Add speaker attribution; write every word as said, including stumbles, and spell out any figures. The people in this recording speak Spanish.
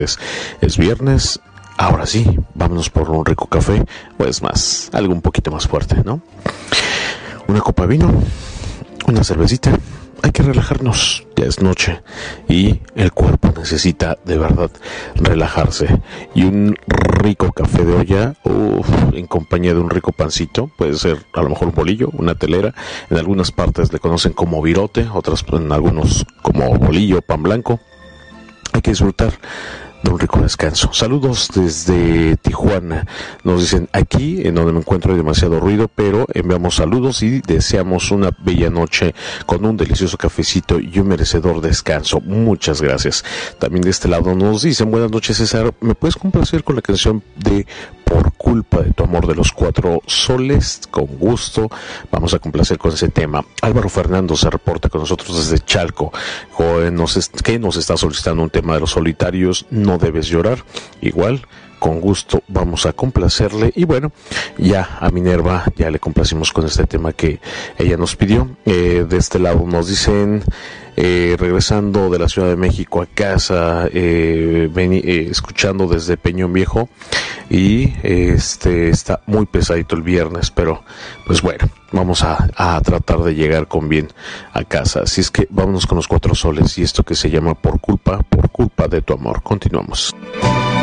Speaker 1: Es, es viernes, ahora sí, vámonos por un rico café, o es más, algo un poquito más fuerte, ¿no? Una copa de vino, una cervecita, hay que relajarnos, ya es noche y el cuerpo necesita de verdad relajarse. Y un rico café de olla, uf, en compañía de un rico pancito, puede ser a lo mejor un bolillo, una telera, en algunas partes le conocen como virote, otras en algunos como bolillo, pan blanco. Hay que disfrutar de un rico descanso. Saludos desde Tijuana. Nos dicen, aquí en donde me encuentro hay demasiado ruido, pero enviamos saludos y deseamos una bella noche con un delicioso cafecito y un merecedor descanso. Muchas gracias. También de este lado nos dicen, buenas noches César, ¿me puedes complacer con la canción de Por culpa de tu amor de los Cuatro Soles? Con gusto, vamos a complacer con ese tema. Álvaro Fernando se reporta con nosotros desde Chalco, que nos está solicitando un tema de Los Solitarios, No Debes Llorar. Igual, con gusto vamos a complacerle. Y bueno, ya a Minerva ya le complacimos con este tema que ella nos pidió. Eh, de este lado nos dicen, eh, regresando de la Ciudad de México a casa, eh, ven, eh, escuchando desde Peñón Viejo, y este está muy pesadito el viernes, pero pues bueno, vamos a, a tratar de llegar con bien a casa. Así es que vámonos con Los Cuatro Soles y esto que se llama Por culpa, por culpa de tu amor. Continuamos.